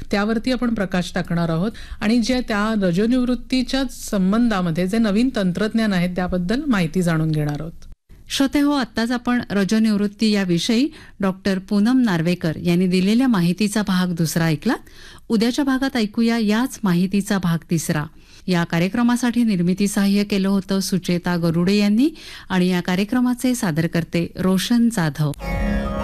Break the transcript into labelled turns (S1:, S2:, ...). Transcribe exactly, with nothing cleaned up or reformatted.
S1: त्यावरती आपण प्रकाश टाकणार आहोत आणि जे त्या रजोनिवृत्तीच्या संबंधामध्ये जे नवीन तंत्रज्ञान आहेत त्याबद्दल माहिती जाणून घेणार आहोत.
S2: श्रोते हो, आत्ताच आपण रजोनिवृत्ती याविषयी डॉक्टर पूनम नार्वेकर यांनी दिलेल्या माहितीचा भाग दुसरा ऐकला. उद्याच्या भागात ऐकूया याच माहितीचा भाग तिसरा. या कार्यक्रमासाठी निर्मिती सहाय्य केलं होतं सुचेता गरुडे यांनी आणि या कार्यक्रमाचे सादरकर्ते रोशन जाधव.